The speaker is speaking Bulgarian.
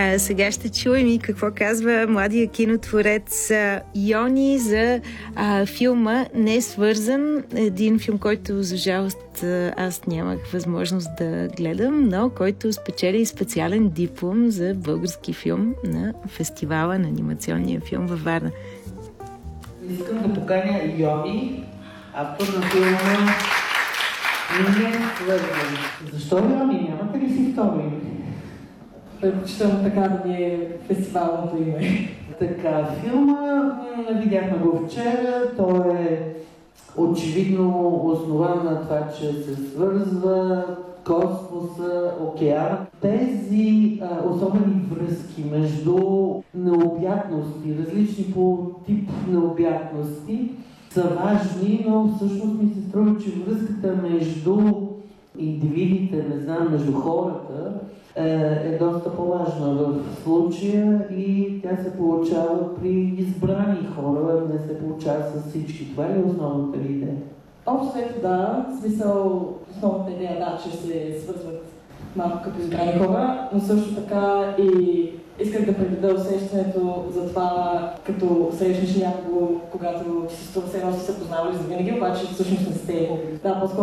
Сега ще чуем и какво казва младия кинотворец Йони за филма Не свързан. Един филм, който за жалост аз нямах възможност да гледам, но който спечели специален диплом за български филм на фестивала на анимационния филм във Варна. Искам да поканя Йони, автор на филма Не свързан. Защо Йони? Нямате ли си второ име? Предпочитам така да ни е фестивалното име. Така, филма видяхме го вчера. Той е очевидно основан на това, че се свързва космоса, океана. Тези особени връзки между необятности, различни по тип необятности, са важни, но всъщност ми се струва, че връзката между индивидите, не знам, между хората, е доста по-важна в случая и тя се получава при избрани хора, не се получава с всички. Това е основната ви идея? Общо да, в смисъл основната идея, да, че се свързват малко като избрани хора, но също така и исках да приведа усещането за това, като срещнеш някого, когато си се струва, все едно сте се познавали за винаги, обаче всъщност не сте. Да, по-скоро